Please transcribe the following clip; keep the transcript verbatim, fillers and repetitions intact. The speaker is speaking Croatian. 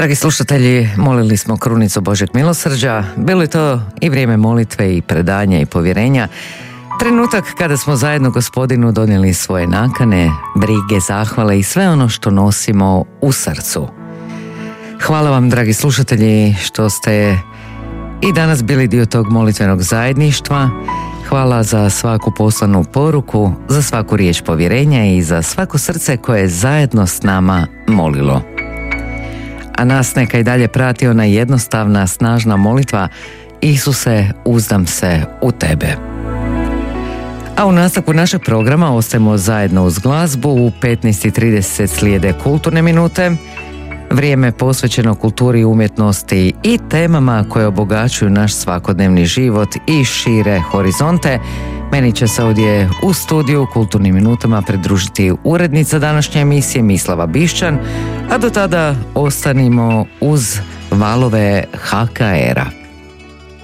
Dragi slušatelji, molili smo krunicu Božeg milosrđa, bilo je to i vrijeme molitve i predanja i povjerenja, trenutak kada smo zajedno Gospodinu donijeli svoje nakane, brige, zahvale i sve ono što nosimo u srcu. Hvala vam, dragi slušatelji, što ste i danas bili dio tog molitvenog zajedništva. Hvala za svaku poslanu poruku, za svaku riječ povjerenja i za svako srce koje je zajedno s nama molilo. A nas neka i dalje prati ona jednostavna, snažna molitva: Isuse, uzdam se u Tebe. A u nastavku našeg programa ostajemo zajedno uz glazbu. U petnaest i trideset slijede kulturne minute, vrijeme posvećeno kulturi i umjetnosti i temama koje obogaćuju naš svakodnevni život i šire horizonte. Meni će se ovdje u studiju Kulturnim minutama pridružiti urednica današnje emisije Mislava Bišćan, a do tada ostanimo uz valove ha ka era.